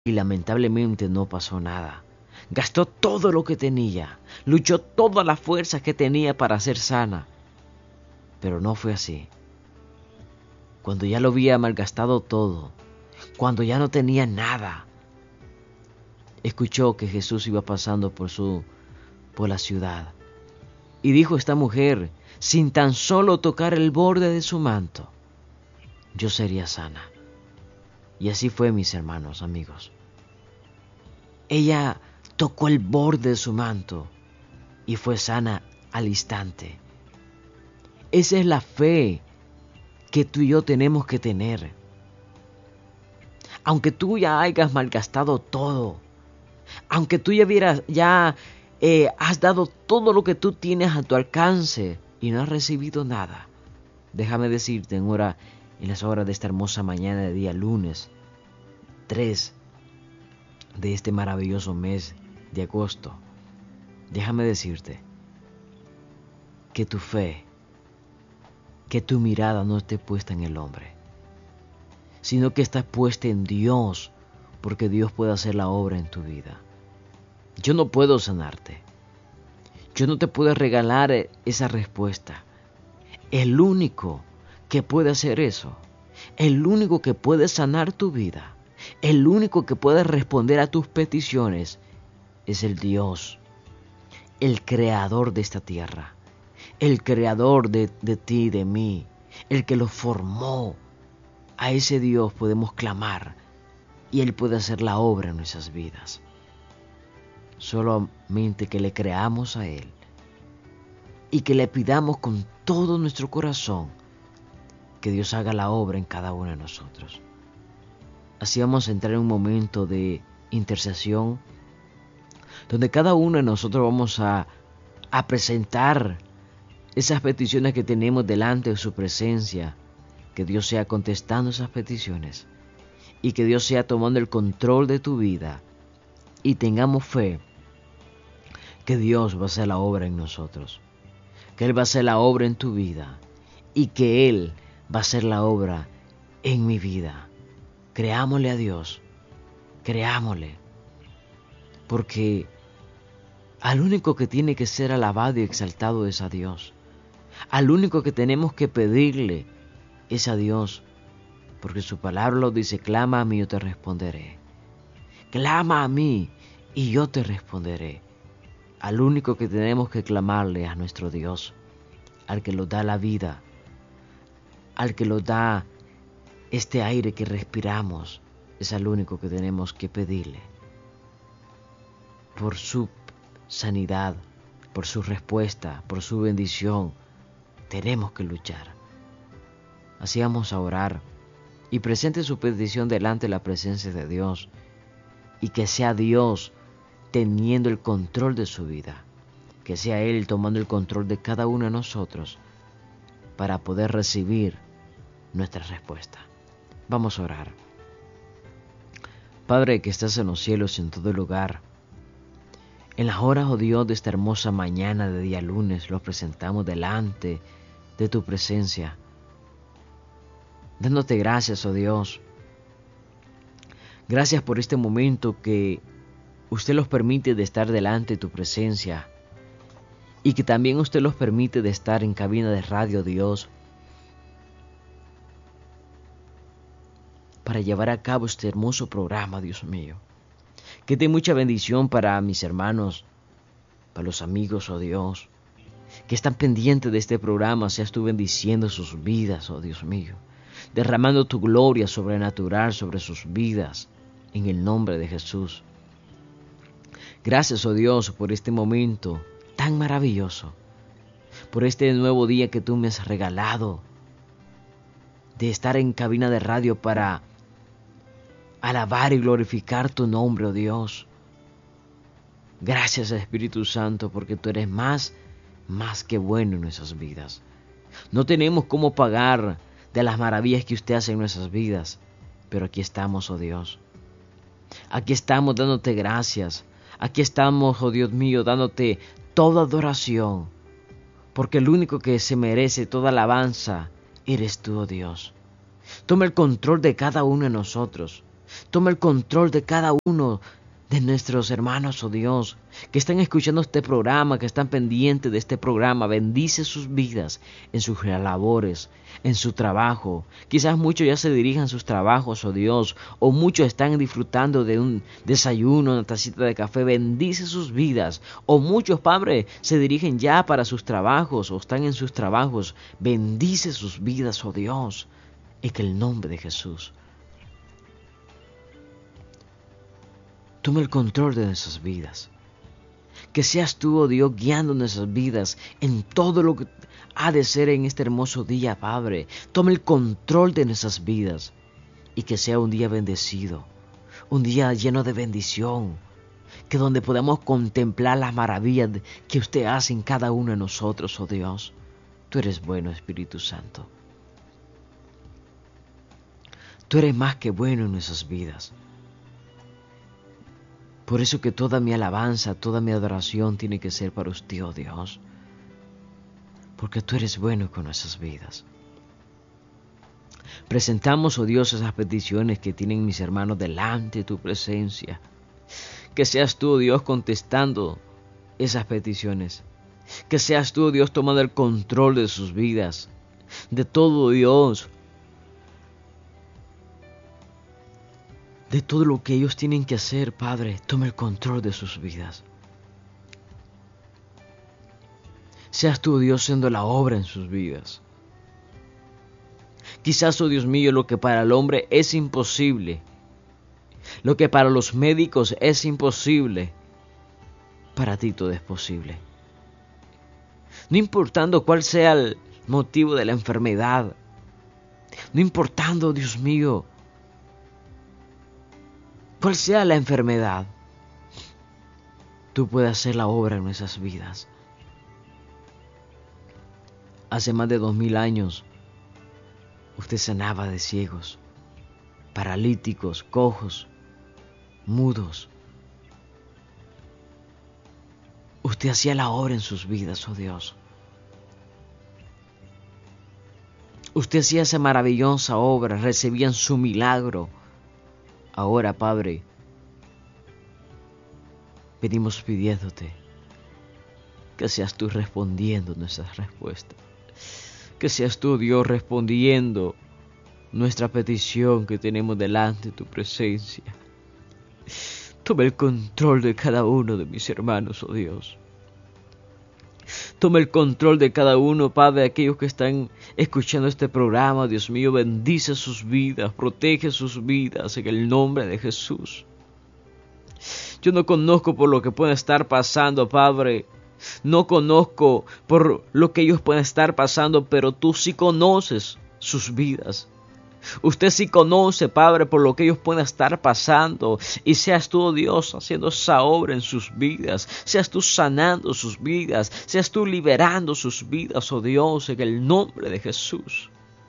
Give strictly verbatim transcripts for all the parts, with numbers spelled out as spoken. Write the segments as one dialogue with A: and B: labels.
A: y lamentablemente no pasó nada. Gastó todo lo que tenía, luchó todas las fuerzas que tenía para ser sana. Pero no fue así. Cuando ya lo había malgastado todo, cuando ya no tenía nada, escuchó que Jesús iba pasando por su por la ciudad. Y dijo esta mujer, sin tan solo tocar el borde de su manto, yo sería sana. Y así fue, mis hermanos, amigos. Ella tocó el borde de su manto y fue sana al instante. Esa es la fe que tú y yo tenemos que tener. Aunque tú ya hayas malgastado todo, aunque tú ya hubieras, ya eh, has dado todo lo que tú tienes a tu alcance y no has recibido nada, déjame decirte en hora, en las horas de esta hermosa mañana de día lunes tres de este maravilloso mes de agosto, déjame decirte que tu fe, que tu mirada no esté puesta en el hombre, sino que está puesta en Dios, porque Dios puede hacer la obra en tu vida. Yo no puedo sanarte, yo no te puedo regalar esa respuesta. El único que puede hacer eso, el único que puede sanar tu vida, el único que puede responder a tus peticiones es el Dios, el creador de esta tierra, el creador de, de ti y de mí, el que lo formó. A ese Dios podemos clamar y Él puede hacer la obra en nuestras vidas. Solamente que le creamos a Él y que le pidamos con todo nuestro corazón que Dios haga la obra en cada uno de nosotros. Así vamos a entrar en un momento de intercesión donde cada uno de nosotros vamos a, a presentar esas peticiones que tenemos delante de su presencia, que Dios sea contestando esas peticiones y que Dios sea tomando el control de tu vida y tengamos fe que Dios va a hacer la obra en nosotros, que Él va a hacer la obra en tu vida y que Él va a hacer la obra en mi vida. Creámosle a Dios, creámosle, porque al único que tiene que ser alabado y exaltado es a Dios. Al único que tenemos que pedirle es a Dios, porque su palabra lo dice, clama a mí y yo te responderé. Clama a mí y yo te responderé. Al único que tenemos que clamarle es a nuestro Dios, al que nos da la vida, al que nos da este aire que respiramos, es al único que tenemos que pedirle por su sanidad, por su respuesta, por su bendición. Tenemos que luchar. Así vamos a orar y presente su petición delante de la presencia de Dios y que sea Dios teniendo el control de su vida, que sea Él tomando el control de cada uno de nosotros para poder recibir nuestra respuesta. Vamos a orar. Padre que estás en los cielos y en todo lugar, en las horas, oh Dios, de esta hermosa mañana de día lunes, los presentamos delante de tu presencia, dándote gracias, oh Dios. Gracias por este momento que usted los permite de estar delante de tu presencia y que también usted los permite de estar en cabina de radio, Dios, para llevar a cabo este hermoso programa, Dios mío. Que dé mucha bendición para mis hermanos, para los amigos, oh Dios, que están pendientes de este programa. Seas tú bendiciendo sus vidas, oh Dios mío, derramando tu gloria sobrenatural sobre sus vidas, en el nombre de Jesús. Gracias, oh Dios, por este momento tan maravilloso, por este nuevo día que tú me has regalado, de estar en cabina de radio para alabar y glorificar tu nombre, oh Dios. Gracias, Espíritu Santo, porque tú eres más, más que bueno en nuestras vidas. No tenemos cómo pagar de las maravillas que usted hace en nuestras vidas, pero aquí estamos, oh Dios. Aquí estamos dándote gracias. Aquí estamos, oh Dios mío, dándote toda adoración, porque el único que se merece toda alabanza eres tú, oh Dios. Toma el control de cada uno de nosotros. Toma el control de cada uno de nuestros hermanos, oh Dios, que están escuchando este programa, que están pendientes de este programa. Bendice sus vidas en sus labores, en su trabajo. Quizás muchos ya se dirijan a sus trabajos, oh Dios, o muchos están disfrutando de un desayuno, una tacita de café. Bendice sus vidas. O muchos, Padre, se dirigen ya para sus trabajos o están en sus trabajos. Bendice sus vidas, oh Dios, en el nombre de Jesús. Toma el control de nuestras vidas. Que seas tú, oh Dios, guiando nuestras vidas en todo lo que ha de ser en este hermoso día, Padre. Toma el control de nuestras vidas y que sea un día bendecido, un día lleno de bendición, que donde podamos contemplar las maravillas que usted hace en cada uno de nosotros, oh Dios. Tú eres bueno, Espíritu Santo. Tú eres más que bueno en nuestras vidas. Por eso que toda mi alabanza, toda mi adoración tiene que ser para usted, oh Dios. Porque tú eres bueno con nuestras vidas. Presentamos, oh Dios, esas peticiones que tienen mis hermanos delante de tu presencia. Que seas tú, oh Dios, contestando esas peticiones. Que seas tú, oh Dios, tomando el control de sus vidas. De todo, Dios. De todo lo que ellos tienen que hacer, Padre, toma el control de sus vidas. Seas tú, Dios, siendo la obra en sus vidas. Quizás, oh Dios mío, lo que para el hombre es imposible, lo que para los médicos es imposible, para ti todo es posible. No importando cuál sea el motivo de la enfermedad, no importando, Dios mío, cuál sea la enfermedad, tú puedes hacer la obra en nuestras vidas. Hace más de dos mil años, usted sanaba de ciegos, paralíticos, cojos, mudos. Usted hacía la obra en sus vidas, oh Dios. Usted hacía esa maravillosa obra, recibían su milagro. Ahora, Padre, venimos pidiéndote que seas tú respondiendo nuestras respuestas. Que seas tú, Dios, respondiendo nuestra petición que tenemos delante de tu presencia. Toma el control de cada uno de mis hermanos, oh Dios. Toma el control de cada uno, Padre, de aquellos que están escuchando este programa. Dios mío, bendice sus vidas, protege sus vidas en el nombre de Jesús. Yo no conozco por lo que pueden estar pasando, Padre. No conozco por lo que ellos pueden estar pasando, pero tú sí conoces sus vidas. Usted sí conoce, Padre, por lo que ellos pueden estar pasando. Y seas tú, oh Dios, haciendo esa obra en sus vidas. Seas tú sanando sus vidas. Seas tú liberando sus vidas, oh Dios, en el nombre de Jesús.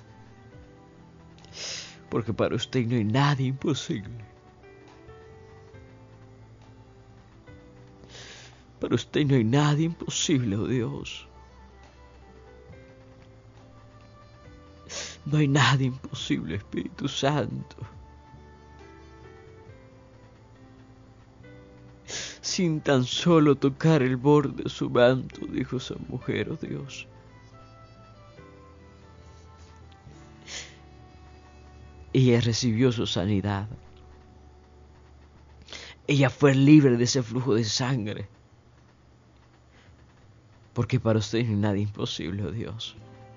A: Porque para usted no hay nada imposible. Para usted no hay nada imposible, oh Dios. No hay nada imposible, Espíritu Santo. Sin tan solo tocar el borde de su manto, dijo esa mujer, oh Dios. Ella recibió su sanidad. Ella fue libre de ese flujo de sangre. Porque para usted no hay nada imposible, oh Dios.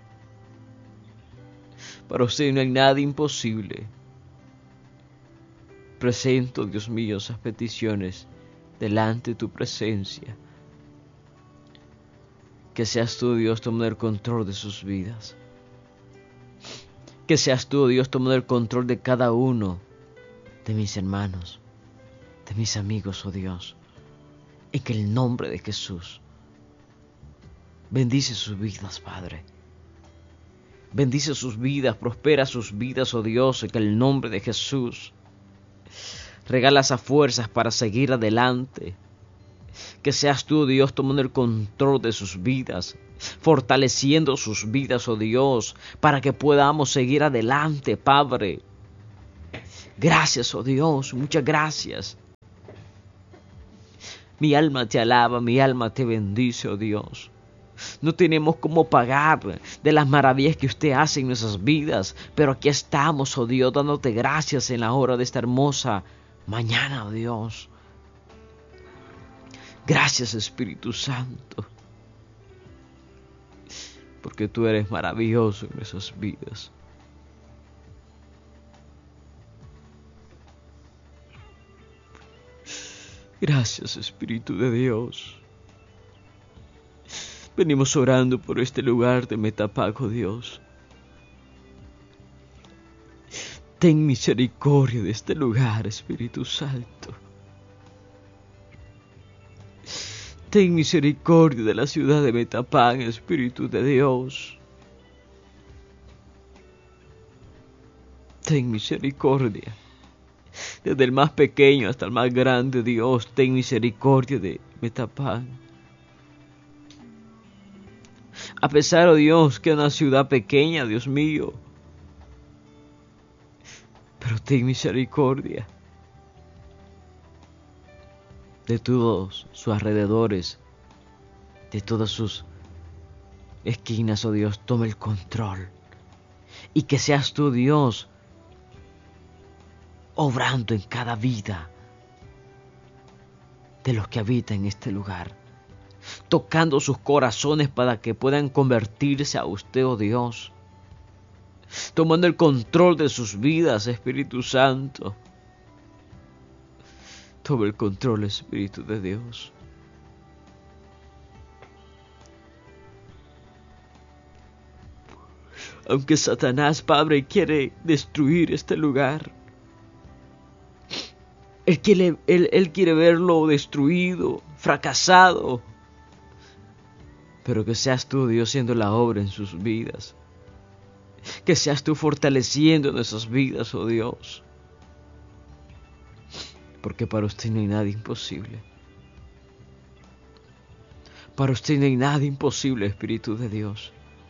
A: Para usted no hay nada imposible. Presento, Dios mío, esas peticiones delante de tu presencia. Que seas tú, Dios, tomando el control de sus vidas. Que seas tú, Dios, tomando el control de cada uno de mis hermanos, de mis amigos, oh Dios. En que el nombre de Jesús. Bendice sus vidas, Padre. Bendice sus vidas, prospera sus vidas, oh Dios, en el nombre de Jesús. Regala esas fuerzas para seguir adelante. Que seas tú, Dios, tomando el control de sus vidas, fortaleciendo sus vidas, oh Dios, para que podamos seguir adelante, Padre. Gracias, oh Dios, muchas gracias. Mi alma te alaba, mi alma te bendice, oh Dios. No tenemos cómo pagar de las maravillas que usted hace en nuestras vidas, pero aquí estamos, oh Dios, dándote gracias en la hora de esta hermosa mañana, oh Dios. Gracias, Espíritu Santo, porque tú eres maravilloso en nuestras vidas. Gracias, Espíritu de Dios. Venimos orando por este lugar de Metapán, oh Dios. Ten misericordia de este lugar, Espíritu Santo. Ten misericordia de la ciudad de Metapán, Espíritu de Dios. Ten misericordia. Desde el más pequeño hasta el más grande, Dios, ten misericordia de Metapán. A pesar, oh Dios, que es una ciudad pequeña, Dios mío, pero ten misericordia de todos sus alrededores, de todas sus esquinas, oh Dios, toma el control. Y que seas tú, Dios, obrando en cada vida de los que habitan en este lugar, tocando sus corazones para que puedan convertirse a usted, oh Dios, tomando el control de sus vidas, Espíritu Santo. Toma el control, Espíritu de Dios. Aunque Satanás, Padre, quiere destruir este lugar, Él quiere, él, él quiere verlo destruido, fracasado. Pero que seas tú, Dios, haciendo la obra en sus vidas. Que seas tú fortaleciendo nuestras vidas, oh Dios. Porque para usted no hay nada imposible. Para usted no hay nada imposible, Espíritu de Dios.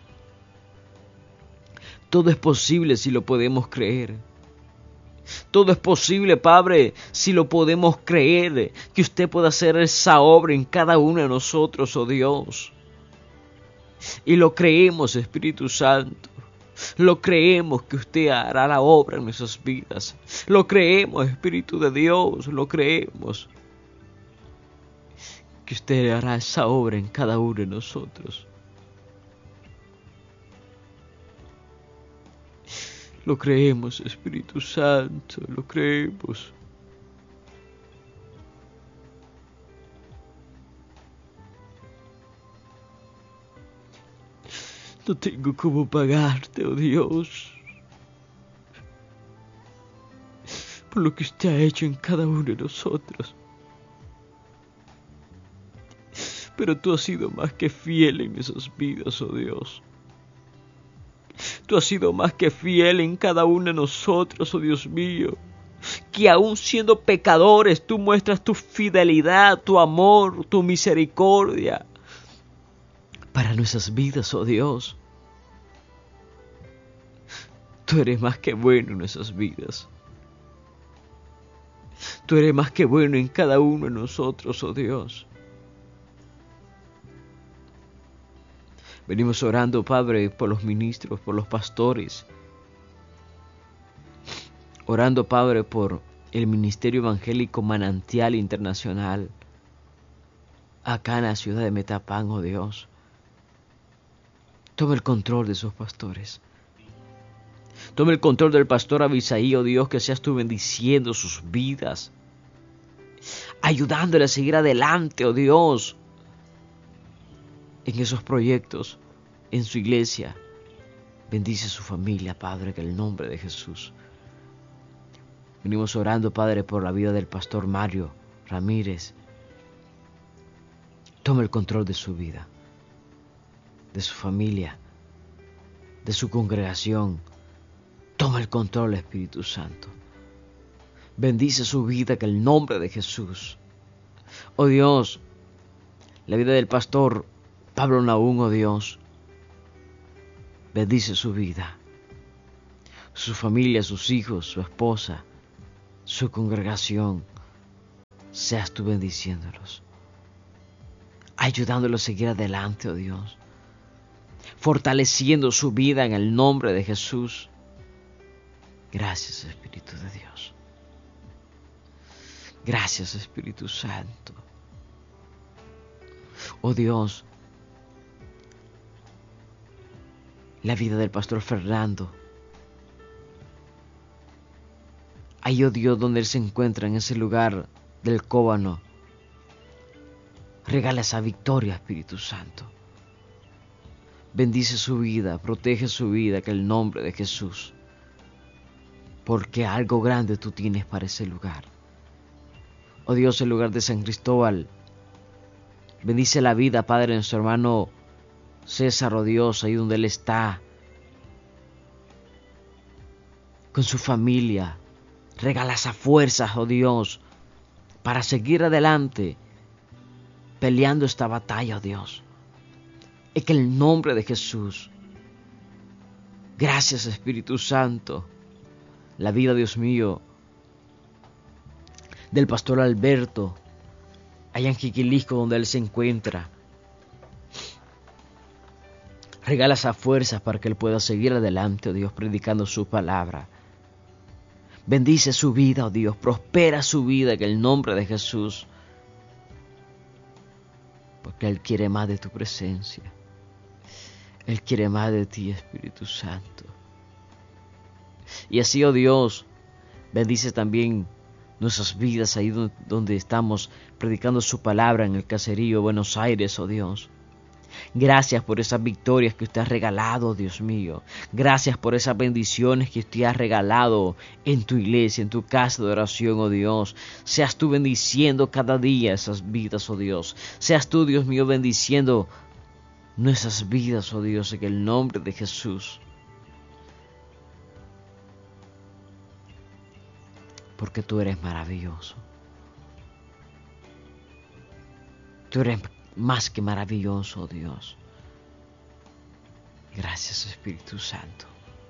A: Todo es posible si lo podemos creer. Todo es posible, Padre, si lo podemos creer, que usted pueda hacer esa obra en cada uno de nosotros, oh Dios. Y lo creemos, Espíritu Santo. Lo creemos que usted hará la obra en nuestras vidas. Lo creemos, Espíritu de Dios, lo creemos. Que usted hará esa obra en cada uno de nosotros. Lo creemos, Espíritu Santo, lo creemos. No tengo cómo pagarte, oh Dios, por lo que usted ha hecho en cada uno de nosotros. Pero tú has sido más que fiel en esas vidas, oh Dios. Tú has sido más que fiel en cada uno de nosotros, oh Dios mío. Que aún siendo pecadores, tú muestras tu fidelidad, tu amor, tu misericordia para nuestras vidas, oh Dios. Tú eres más que bueno en nuestras vidas. Tú eres más que bueno en cada uno de nosotros, oh Dios. Venimos orando, Padre, por los ministros, por los pastores. Orando, Padre, por el Ministerio Evangélico Manantial Internacional. Acá en la ciudad de Metapán, oh Dios. Toma el control de esos pastores. Toma el control del pastor Abisaí, oh Dios, que seas tú bendiciendo sus vidas. Ayudándole a seguir adelante, oh Dios. En esos proyectos, en su iglesia. Bendice a su familia, Padre, en el nombre de Jesús. Venimos orando, Padre, por la vida del pastor Mario Ramírez. Toma el control de su vida, de su familia, de su congregación. Toma el control, Espíritu Santo. Bendice su vida, en el nombre de Jesús. Oh Dios, la vida del pastor Pablo Nahum, oh Dios, bendice su vida, su familia, sus hijos, su esposa, su congregación, seas tú bendiciéndolos, ayudándolos a seguir adelante, oh Dios, fortaleciendo su vida en el nombre de Jesús. Gracias, Espíritu de Dios. Gracias, Espíritu Santo. Oh Dios, la vida del pastor Fernando, ahí, oh Dios, donde él se encuentra, en ese lugar del Cóbano, regala esa victoria, Espíritu Santo. Bendice su vida, protege su vida, que el nombre de Jesús, porque algo grande tú tienes para ese lugar. Oh Dios, el lugar de San Cristóbal, bendice la vida, Padre, de nuestro hermano César, oh Dios, ahí donde él está, con su familia. Regala esas fuerzas, oh Dios, para seguir adelante, peleando esta batalla, oh Dios. Es que el nombre de Jesús. Gracias, Espíritu Santo. La vida, Dios mío, del pastor Alberto, allá en Jiquilisco, donde él se encuentra. Regala esas fuerzas para que él pueda seguir adelante, oh Dios, predicando su palabra. Bendice su vida, oh Dios, prospera su vida en el nombre de Jesús. Porque Él quiere más de tu presencia. Él quiere más de ti, Espíritu Santo. Y así, oh Dios, bendice también nuestras vidas ahí donde estamos predicando su palabra en el caserío Buenos Aires, oh Dios. Gracias por esas victorias que usted ha regalado, Dios mío. Gracias por esas bendiciones que usted ha regalado en tu iglesia, en tu casa de oración, oh Dios. Seas tú bendiciendo cada día esas vidas, oh Dios. Seas tú, Dios mío, bendiciendo nuestras vidas, oh Dios, en el nombre de Jesús. Porque tú eres maravilloso. Tú eres más que maravilloso, oh Dios. Gracias, Espíritu Santo.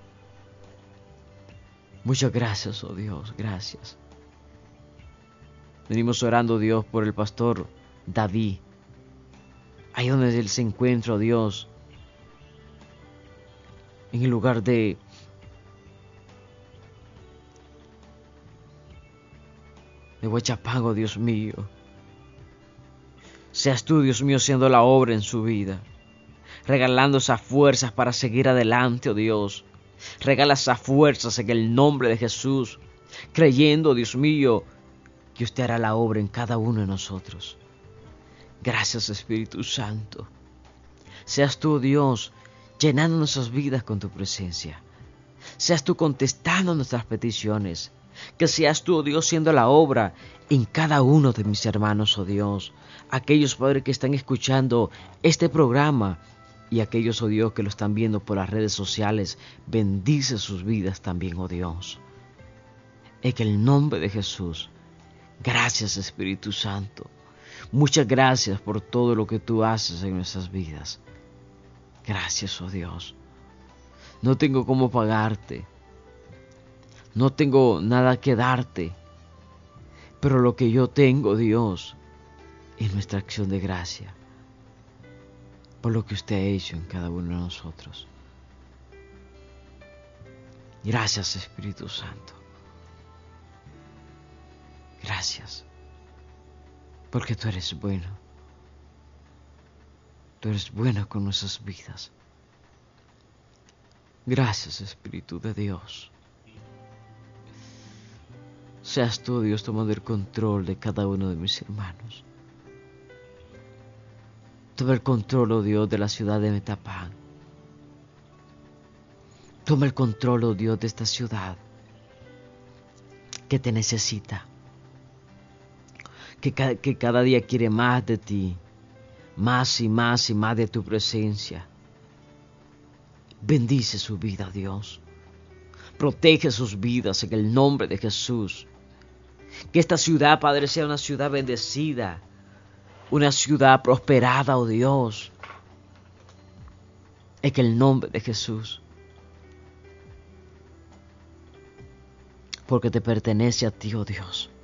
A: Muchas gracias, oh Dios, gracias. Venimos orando, Dios, por el pastor David. Ahí donde él se encuentra, oh Dios. En el lugar de de Huachapango, Dios mío. Seas tú, Dios mío, siendo la obra en su vida, regalando esas fuerzas para seguir adelante, oh Dios. Regala esas fuerzas en el nombre de Jesús, creyendo, Dios mío, que usted hará la obra en cada uno de nosotros. Gracias, Espíritu Santo. Seas tú, Dios, llenando nuestras vidas con tu presencia. Seas tú contestando nuestras peticiones. Que seas tú, oh Dios, siendo la obra en cada uno de mis hermanos, oh Dios. Aquellos, Padre, que están escuchando este programa y aquellos, oh Dios, que lo están viendo por las redes sociales. Bendice sus vidas también, oh Dios. En el nombre de Jesús. Gracias, Espíritu Santo. Muchas gracias por todo lo que tú haces en nuestras vidas. Gracias, oh Dios. No tengo cómo pagarte. No tengo nada que darte, pero lo que yo tengo, Dios, es nuestra acción de gracia por lo que usted ha hecho en cada uno de nosotros. Gracias, Espíritu Santo. Gracias, porque tú eres bueno. Tú eres bueno con nuestras vidas. Gracias, Espíritu de Dios. Seas tú, Dios, tomando el control de cada uno de mis hermanos. Toma el control, oh Dios, de la ciudad de Metapán. Toma el control, oh Dios, de esta ciudad que te necesita. Que cada, que cada día quiere más de ti. Más y más y más de tu presencia. Bendice su vida, Dios. Protege sus vidas en el nombre de Jesús. Que esta ciudad, Padre, sea una ciudad bendecida, una ciudad prosperada, oh Dios, en el nombre de Jesús. porque te pertenece a ti, oh Dios.